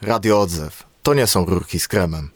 Radio Odzew. To nie są rurki z kremem.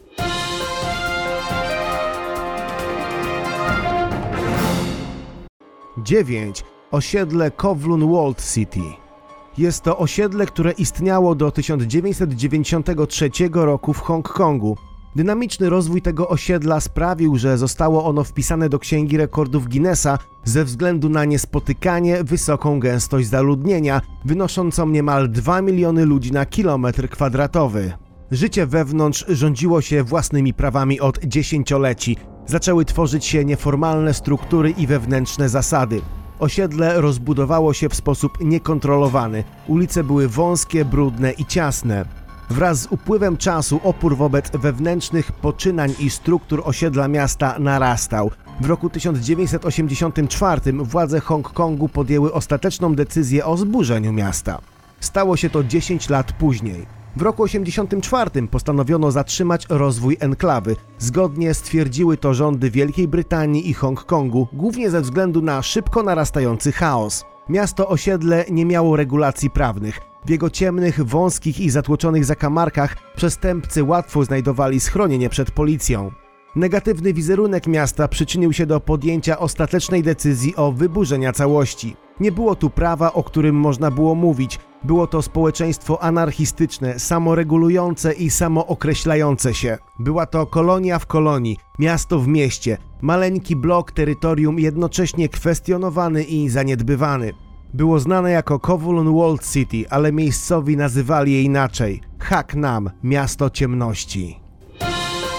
Osiedle Kowloon Walled City. Jest to osiedle, które istniało do 1993 roku w Hongkongu. Dynamiczny rozwój tego osiedla sprawił, że zostało ono wpisane do Księgi Rekordów Guinnessa ze względu na niespotykanie wysoką gęstość zaludnienia, wynoszącą niemal 2 miliony ludzi na kilometr kwadratowy. Życie wewnątrz rządziło się własnymi prawami od dziesięcioleci. Zaczęły tworzyć się nieformalne struktury i wewnętrzne zasady. Osiedle rozbudowało się w sposób niekontrolowany. Ulice były wąskie, brudne i ciasne. Wraz z upływem czasu opór wobec wewnętrznych poczynań i struktur osiedla miasta narastał. W roku 1984 władze Hongkongu podjęły ostateczną decyzję o zburzeniu miasta. Stało się to 10 lat później. W roku 1984 postanowiono zatrzymać rozwój enklawy. Zgodnie stwierdziły to rządy Wielkiej Brytanii i Hongkongu, głównie ze względu na szybko narastający chaos. Miasto osiedle nie miało regulacji prawnych. W jego ciemnych, wąskich i zatłoczonych zakamarkach przestępcy łatwo znajdowali schronienie przed policją. Negatywny wizerunek miasta przyczynił się do podjęcia ostatecznej decyzji o wyburzeniu całości. Nie było tu prawa, o którym można było mówić. Było to społeczeństwo anarchistyczne, samoregulujące i samookreślające się. Była to kolonia w kolonii, miasto w mieście, maleńki blok terytorium jednocześnie kwestionowany i zaniedbywany. Było znane jako Kowloon Walled City, ale miejscowi nazywali je inaczej. Hak Nam, miasto ciemności.